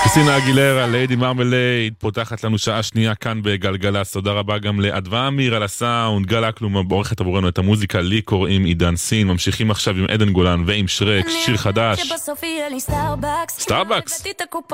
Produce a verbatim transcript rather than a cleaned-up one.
קריסטינה אגילרה, ליידי מרמלייד, פותחת לנו שעה שנייה כאן בגלגלס. תודה רבה גם לאדווה אמיר על הסאונד, גל אקלום בעורכת עבורנו את המוזיקה, לי קוראים עידן סין. ממשיכים עכשיו עם עדן גולן ועם שרק, שיר חדש, סטארבקס.